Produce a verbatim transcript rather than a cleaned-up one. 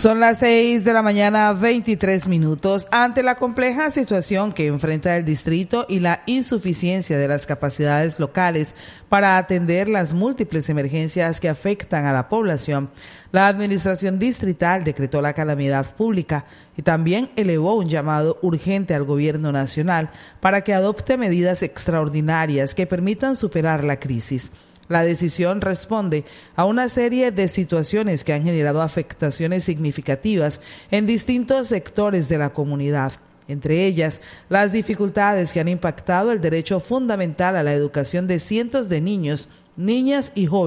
Son las seis de la mañana, veintitrés minutos. Ante la compleja situación que enfrenta el distrito y la insuficiencia de las capacidades locales para atender las múltiples emergencias que afectan a la población, la administración distrital decretó la calamidad pública y también elevó un llamado urgente al gobierno nacional para que adopte medidas extraordinarias que permitan superar la crisis. La decisión responde a una serie de situaciones que han generado afectaciones significativas en distintos sectores de la comunidad, entre ellas las dificultades que han impactado el derecho fundamental a la educación de cientos de niños, niñas y jóvenes